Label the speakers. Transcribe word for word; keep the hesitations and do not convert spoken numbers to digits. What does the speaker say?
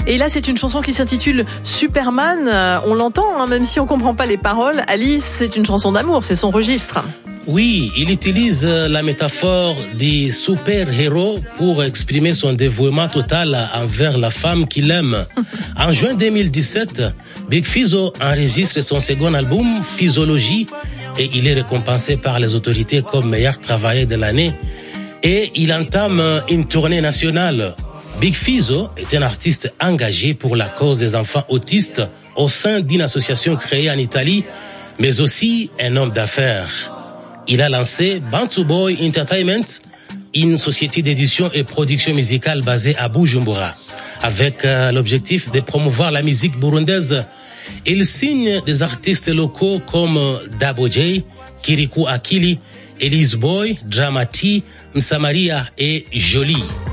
Speaker 1: Et là, c'est une chanson qui s'intitule Superman. Euh, on l'entend, hein, même si on comprend pas les paroles. Alice, c'est une chanson d'amour, c'est son registre.
Speaker 2: Oui, il utilise la métaphore des super-héros pour exprimer son dévouement total envers la femme qu'il aime. En juin deux mille dix-sept, Big Fizzo enregistre son second album, Physiologie, et il est récompensé par les autorités comme meilleur travailleur de l'année. Et il entame une tournée nationale. Big Fizzo est un artiste engagé pour la cause des enfants autistes au sein d'une association créée en Italie, mais aussi un homme d'affaires. Il a lancé Bantu Boy Entertainment, une société d'édition et production musicale basée à Bujumbura, avec euh, l'objectif de promouvoir la musique burundaise. Il signe des artistes locaux comme Dabo J, Kirikou Akili, Elise Boy, Dramati, Msamaria et Jolie.